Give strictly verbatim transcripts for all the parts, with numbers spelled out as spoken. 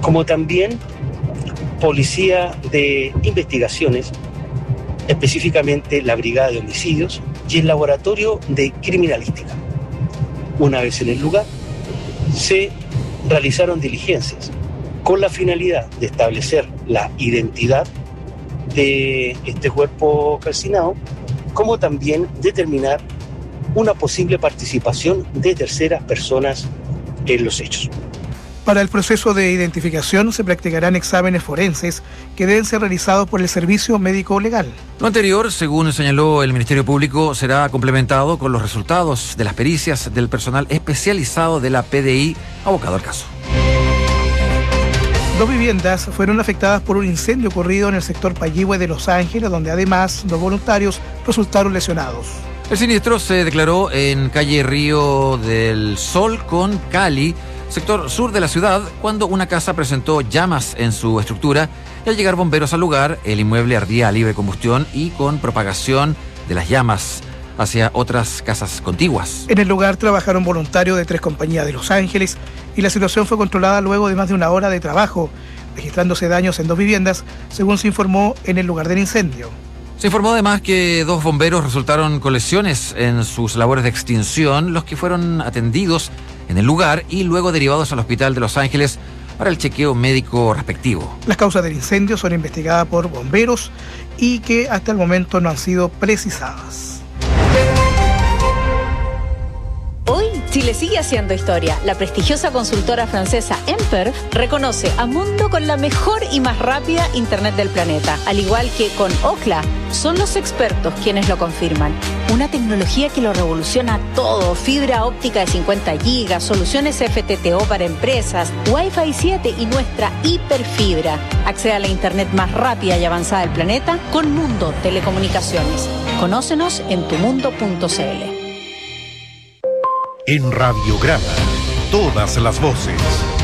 como también Policía de Investigaciones, específicamente la Brigada de Homicidios y el Laboratorio de Criminalística. Una vez en el lugar, se realizaron diligencias con la finalidad de establecer la identidad de este cuerpo calcinado, como también determinar una posible participación de terceras personas en los hechos. Para el proceso de identificación se practicarán exámenes forenses que deben ser realizados por el Servicio Médico Legal. Lo anterior, según señaló el Ministerio Público, será complementado con los resultados de las pericias del personal especializado de la P D I abocado al caso. Dos viviendas fueron afectadas por un incendio ocurrido en el sector Payihue de Los Ángeles, donde además dos voluntarios resultaron lesionados. El siniestro se declaró en calle Río del Sol con Cali, sector sur de la ciudad, cuando una casa presentó llamas en su estructura y al llegar bomberos al lugar, el inmueble ardía a libre combustión y con propagación de las llamas hacia otras casas contiguas. En el lugar trabajaron voluntarios de tres compañías de Los Ángeles y la situación fue controlada luego de más de una hora de trabajo, registrándose daños en dos viviendas, según se informó en el lugar del incendio. Se informó además que dos bomberos resultaron con lesiones en sus labores de extinción, los que fueron atendidos en el lugar y luego derivados al hospital de Los Ángeles para el chequeo médico respectivo. Las causas del incendio son investigadas por bomberos y que hasta el momento no han sido precisadas. Hoy, Chile sigue haciendo historia. La prestigiosa consultora francesa Emper reconoce a Mundo con la mejor y más rápida internet del planeta. Al igual que con Ookla, son los expertos quienes lo confirman. Una tecnología que lo revoluciona todo. Fibra óptica de cincuenta gigas, soluciones F T T O para empresas, Wi-Fi siete y nuestra hiperfibra. Accede a la internet más rápida y avanzada del planeta con Mundo Telecomunicaciones. Conócenos en tumundo punto c l. En Radiograma, todas las voces.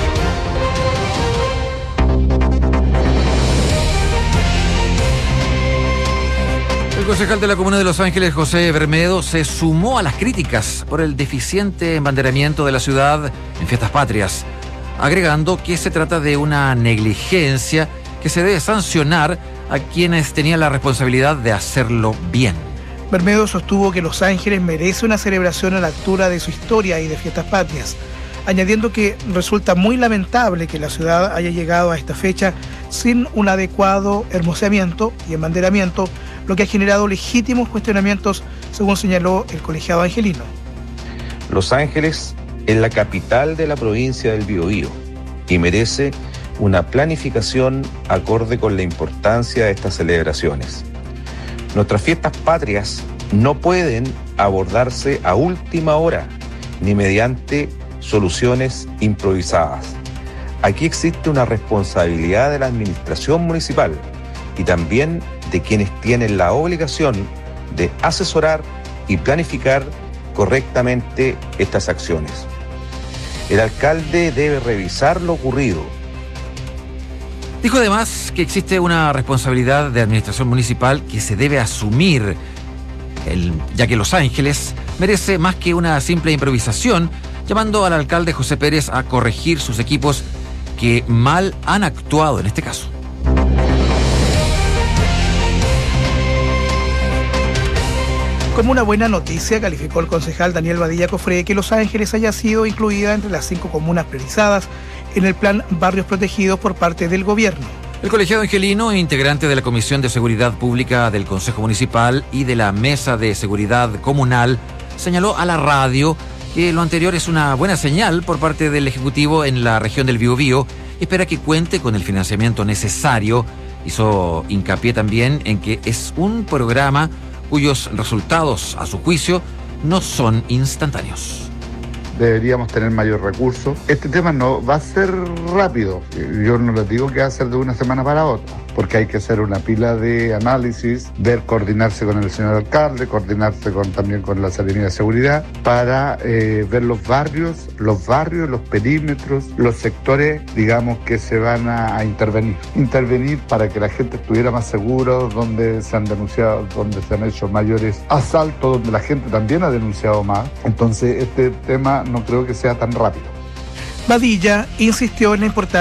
El concejal de la Comuna de Los Ángeles, José Bermedo, se sumó a las críticas por el deficiente embanderamiento de la ciudad en fiestas patrias, agregando que se trata de una negligencia que se debe sancionar a quienes tenían la responsabilidad de hacerlo bien. Bermedo sostuvo que Los Ángeles merece una celebración a la altura de su historia y de fiestas patrias, añadiendo que resulta muy lamentable que la ciudad haya llegado a esta fecha sin un adecuado hermoseamiento y embanderamiento, lo que ha generado legítimos cuestionamientos, según señaló el colegiado angelino. Los Ángeles es la capital de la provincia del Biobío y merece una planificación acorde con la importancia de estas celebraciones. Nuestras fiestas patrias no pueden abordarse a última hora ni mediante soluciones improvisadas. Aquí existe una responsabilidad de la administración municipal y también de quienes tienen la obligación de asesorar y planificar correctamente estas acciones. El alcalde debe revisar lo ocurrido. Dijo además que existe una responsabilidad de administración municipal que se debe asumir, el, ya que Los Ángeles merece más que una simple improvisación, llamando al alcalde José Pérez a corregir sus equipos que mal han actuado en este caso. Como una buena noticia, calificó el concejal Daniel Badilla Cofré que Los Ángeles haya sido incluida entre las cinco comunas priorizadas en el plan Barrios Protegidos por parte del gobierno. El colegiado angelino, integrante de la Comisión de Seguridad Pública del Consejo Municipal y de la Mesa de Seguridad Comunal, señaló a la radio que lo anterior es una buena señal por parte del Ejecutivo en la región del Biobío y espera que cuente con el financiamiento necesario. Hizo hincapié también en que es un programa cuyos resultados, a su juicio, no son instantáneos. Deberíamos tener mayor recursos. Este tema no va a ser rápido. Yo no les digo que va a ser de una semana para otra, porque hay que hacer una pila de análisis, ver, coordinarse con el señor alcalde, coordinarse con, también con la Seremía de Seguridad, para eh, ver los barrios, los barrios, los perímetros, los sectores, digamos, que se van a, a intervenir. Intervenir para que la gente estuviera más segura, donde se han denunciado, donde se han hecho mayores asaltos, donde la gente también ha denunciado más. Entonces, este tema no creo que sea tan rápido. Badilla insistió en la importancia